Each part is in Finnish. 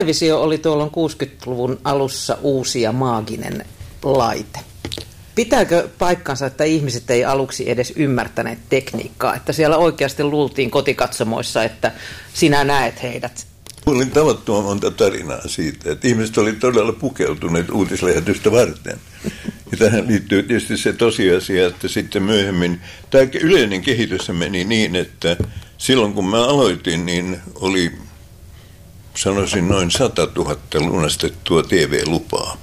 Televisio oli tuolloin 60-luvun alussa uusi ja maaginen laite. Pitääkö paikkansa, että ihmiset ei aluksi edes ymmärtäneet tekniikkaa? Että siellä oikeasti luultiin kotikatsomoissa, että sinä näet heidät? Kuulin tavattoman monta tarinaa siitä, että ihmiset olivat todella pukeutuneet uutislähetystä varten. Ja tähän liittyy tietysti se tosiasia, että sitten myöhemmin tämä yleinen kehitys meni niin, että silloin kun mä aloitin, niin oli, sanoisin, noin 100 000 lunastettua TV-lupaa.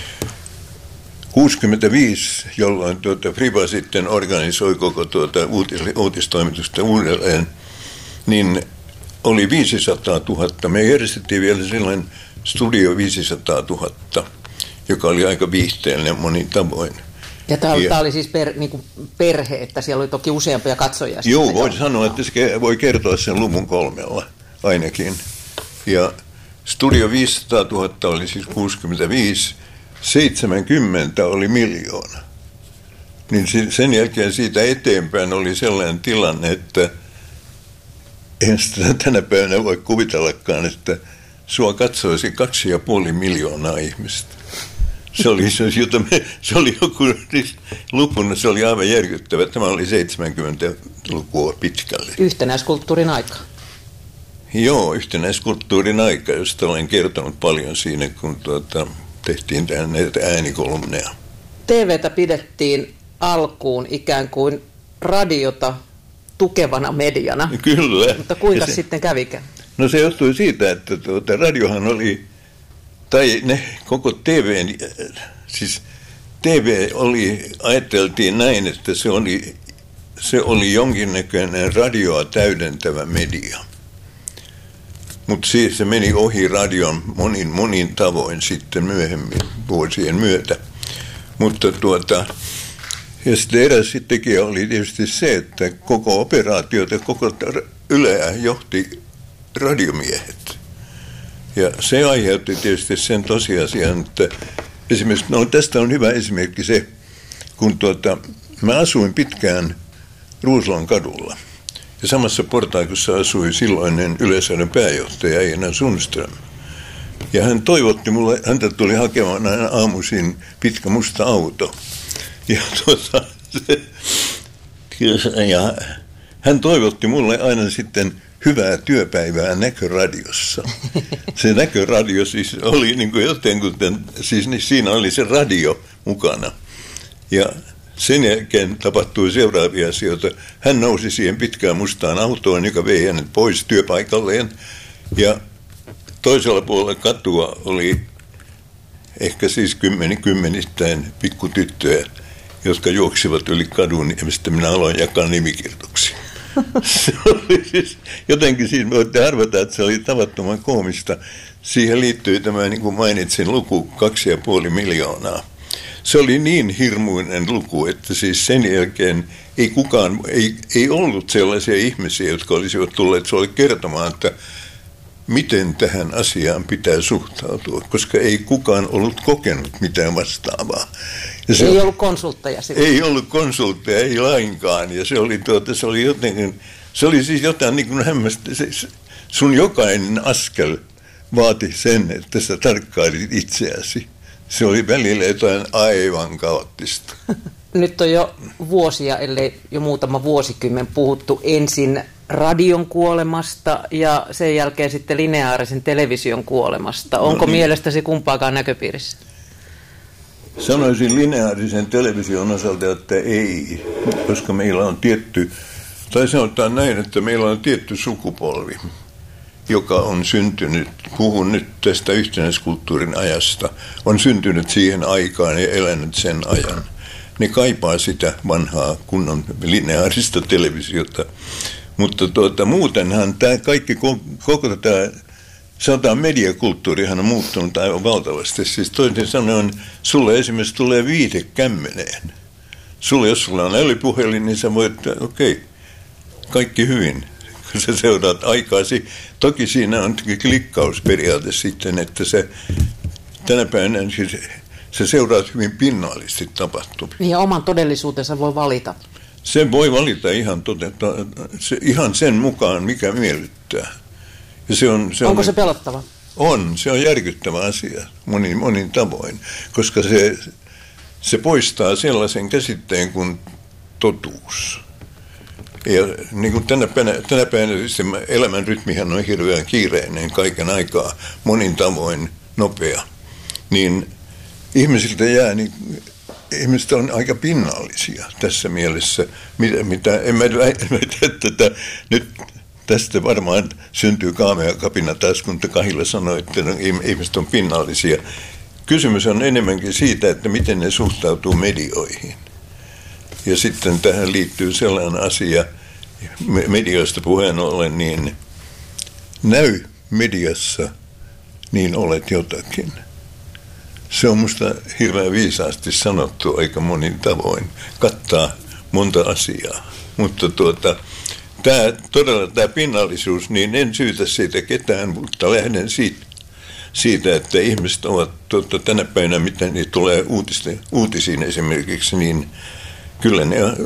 65, jolloin Friba sitten organisoi koko uutistoimitusta uudelleen, niin oli 500 000. Me järjestettiin vielä silloin Studio 500 000, joka oli aika viihteellinen monin tavoin. Ja tämä oli siis perhe, että siellä oli toki useampia katsojia. Joo, voi sanoa, että se voi kertoa sen luvun 3 ainakin. Ja Studio 500 000 oli siis 65, 70 oli 1 000 000. Niin sen jälkeen siitä eteenpäin oli sellainen tilanne, että eihän sitä tänä päivänä voi kuvitellakaan, että sua katsoisi 2,5 miljoonaa ihmistä. Se oli joku lupuna, se oli aivan järkyttävä. Tämä oli 70-lukua pitkälle. Yhtenäiskulttuurin aika. Joo, yhtenäiskulttuurin aika, josta olen kertonut paljon siinä, kun tehtiin näitä äänikolumneja. TV:tä pidettiin alkuun ikään kuin radiota tukevana mediana. Kyllä. Mutta kuinka sitten kävikään? No se johtui siitä, että radiohan oli, tai koko siis TV oli, ajateltiin näin, että se oli jonkinnäköinen radioa täydentävä media. Mutta siis se meni ohi radion monin tavoin sitten myöhemmin vuosien myötä. Mutta ja sitten eräs tekijä oli tietysti se, että koko operaatiota, koko Yleä johti radiomiehet. Ja se aiheutti tietysti sen tosiasian, että esimerkiksi, tästä on hyvä esimerkki se, kun mä asuin pitkään Ruusulan kadulla. Ja samassa portaikossa asui silloinen Yleisradion pääjohtaja Eina Sundström. Ja hän toivotti mulle, häntä tuli hakemaan aina aamuisin pitkä musta auto. Ja hän toivotti mulle aina sitten hyvää työpäivää Näköradiossa. Se Näköradio siis oli niin kuin jotenkin, siis siinä oli se radio mukana. Ja sen jälkeen tapahtui seuraavia asioita. Hän nousi siihen pitkään mustaan autoon, joka vei hänet pois työpaikalleen. Ja toisella puolella katua oli ehkä siis kymmenittäin pikkutyttöjä, jotka juoksivat yli kadun, ja mistä minä aloin jakaa nimikirjoituksia. Se oli siis, jotenkin siis voitte arvata, että se oli tavattoman koomista. Siihen liittyi tämä, niin kuin mainitsin, luku 2,5 miljoonaa. Se oli niin hirmuinen luku, että siis sen jälkeen ei ollut sellaisia ihmisiä, jotka olisivat tulleet sulle kertomaan, että miten tähän asiaan pitää suhtautua, koska ei kukaan ollut kokenut mitään vastaavaa. Ja ei ollut konsultteja silloin. Ei ollut konsultteja, ei lainkaan. Ja se oli jotenkin, se oli siis jotain niin kuin hämmästä. Sun jokainen askel vaati sen, että sä tarkkailit itseäsi. Se oli välillä jotain aivan kaoottista. Nyt on jo vuosia, ellei jo muutama vuosikymmen puhuttu ensin radion kuolemasta ja sen jälkeen sitten lineaarisen television kuolemasta. Onko mielestäsi kumpaakaan näköpiirissä? Sanoisin lineaarisen television osalta, että ei, koska meillä on tai sanotaan näin, että meillä on tietty sukupolvi, joka on syntynyt, puhun nyt tästä yhtenäiskulttuurin ajasta, on syntynyt siihen aikaan ja elänyt sen ajan. Ne kaipaa sitä vanhaa kunnon lineaarista televisiota. Mutta muutenhan tämä kaikki, koko tämä, sanotaan mediakulttuurihan on muuttunut aivan valtavasti. Siis toisin sanoen, sulle esimerkiksi tulee viite kämmeneen. Jos sulla on älypuhelin, niin sä voit, kaikki hyvin. Kun sä seuraat aikaasi. Toki siinä on klikkausperiaate sitten, että se tänä päivänä sä seuraat hyvin pinnallisesti tapahtumia. Ja oman todellisuutensa voi valita. Se voi valita ihan sen mukaan, mikä miellyttää. Ja onko se pelottava? Se on järkyttävä asia monin tavoin, koska se poistaa sellaisen käsitteen kuin totuus. Ja niin kuin tänä päivänä siis elämän rytmihän on hirveän kiireinen kaiken aikaa, monin tavoin nopea, niin ihmiset on aika pinnallisia tässä mielessä, mitä en mä tätä nyt. Tästä varmaan syntyy kaamea kapina taas, kun Kahila sanoi, että ihmiset on pinnallisia. Kysymys on enemmänkin siitä, että miten ne suhtautuu medioihin. Ja sitten tähän liittyy sellainen asia, medioista puheen ollen, niin näy mediassa, niin olet jotakin. Se on musta hirveän viisaasti sanottu aika monin tavoin, kattaa monta asiaa, mutta Tämä pinnallisuus, niin en syytä siitä ketään, mutta lähden siitä, että ihmiset ovat tänä päivänä, mitä niitä tulee uutisiin esimerkiksi, niin kyllä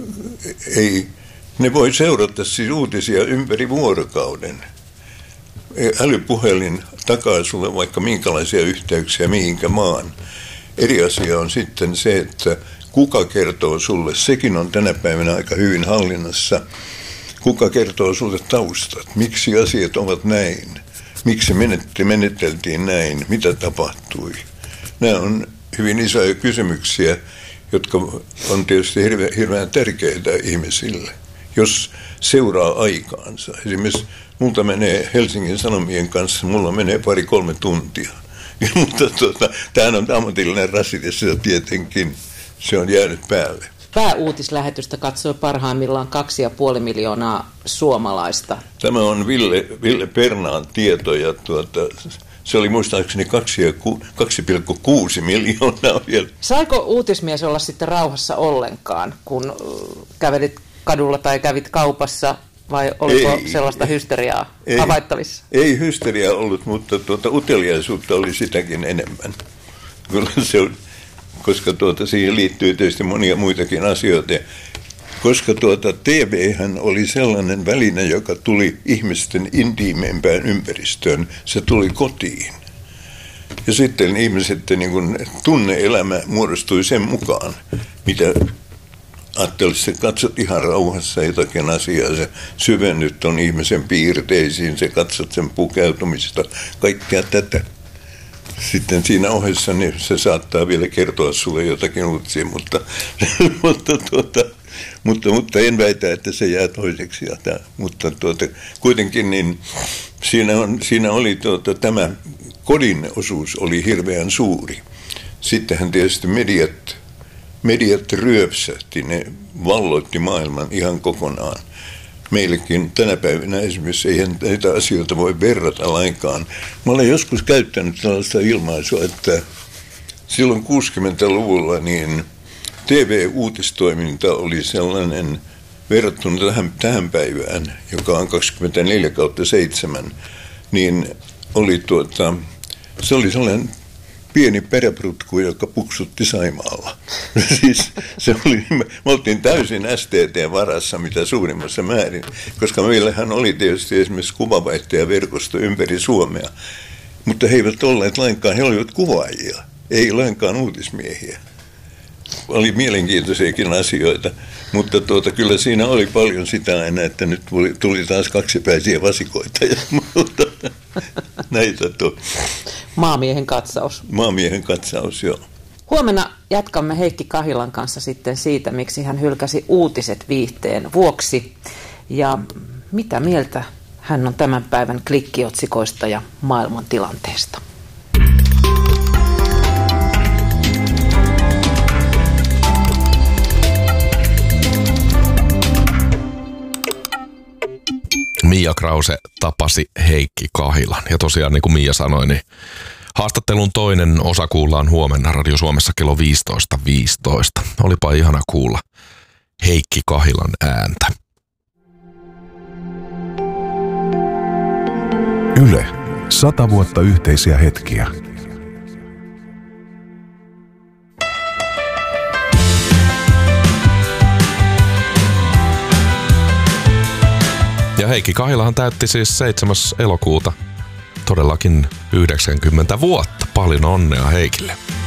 ne voi seurata siis uutisia ympäri vuorokauden. Älypuhelin takaa sulle vaikka minkälaisia yhteyksiä mihinkä maan. Eri asia on sitten se, että kuka kertoo sulle, sekin on tänä päivänä aika hyvin hallinnassa. Kuka kertoo sulle taustat? Miksi asiat ovat näin? Miksi meneteltiin näin? Mitä tapahtui? Nämä on hyvin isoja kysymyksiä, jotka on tietysti hirveän tärkeitä ihmisille, jos seuraa aikaansa. Esimerkiksi multa menee Helsingin Sanomien kanssa, mulla menee 2-3 tuntia. Mutta tämähän on ammatillinen rasite, se tietenkin se on jäänyt päälle. Pääuutislähetystä katsoi parhaimmillaan 2,5 miljoonaa suomalaista. Tämä on Ville Pernaan tieto, ja se oli muistaakseni 2,6 miljoonaa vielä. Saiko uutismies olla sitten rauhassa ollenkaan, kun kävelit kadulla tai kävit kaupassa, vai oliko sellaista hysteriaa havaittavissa? Ei hysteriaa ollut, mutta uteliaisuutta oli sitäkin enemmän. Kyllä se on. Koska siihen liittyy tietysti monia muitakin asioita. Koska TV:hän oli sellainen väline, joka tuli ihmisten intiimeimpään ympäristöön. Se tuli kotiin. Ja sitten ihmiset, niin kun tunne-elämä muodostui sen mukaan, mitä ajattelisi, että katsot ihan rauhassa jotakin asiaa, sä syvennyt ton ihmisen piirteisiin, sä katsot sen pukeutumista, kaikkea tätä. Sitten siinä ohessa niin se saattaa vielä kertoa sulle jotakin uutisia, mutta en väitä, että se jää toiseksi. Mutta kuitenkin niin siinä oli tämä kodin osuus oli hirveän suuri. Sittenhän tietysti mediat ryöpsähti, ne valloitti maailman ihan kokonaan. Meillekin tänä päivänä esimerkiksi eihän näitä asioita voi verrata lainkaan. Mä olen joskus käyttänyt tällaista ilmaisua, että silloin 60-luvulla niin TV-uutistoiminta oli sellainen verrattuna tähän päivään, joka on 24/7, niin se oli sellainen pieni peräprutku, joka puksutti Saimaalla. Siis me oltiin täysin STT:n varassa mitä suurimmassa määrin, koska meillähän oli tietysti esimerkiksi kuvavaihtajaverkosto ympäri Suomea, mutta he eivät olleet lainkaan, he olivat kuvaajia, ei lainkaan uutismiehiä. Oli mielenkiintoisiakin asioita, mutta kyllä siinä oli paljon sitä aina, että nyt tuli taas kaksipäisiä vasikoita ja muuta. Näitä Maamiehen katsaus. Maamiehen katsaus, joo. Huomenna jatkamme Heikki Kahilan kanssa sitten siitä, miksi hän hylkäsi uutiset viihteen vuoksi. Ja mitä mieltä hän on tämän päivän klikkiotsikoista ja maailman tilanteesta. Mia Krause tapasi Heikki Kahilan. Ja tosiaan, niin kuin Mia sanoi, niin haastattelun toinen osa kuullaan huomenna Radio Suomessa kello 15.15. Olipa ihana kuulla Heikki Kahilan ääntä. Yle. 100 vuotta yhteisiä hetkiä. Ja Heikki Kahilahan täytti siis 7. elokuuta todellakin 90 vuotta. Paljon onnea Heikille.